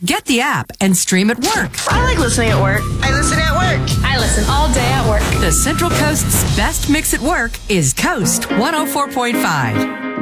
Get the app and stream at work. I like listening at work. I listen at work. I listen all day at work. The Central Coast's best mix at work is Coast 104.5.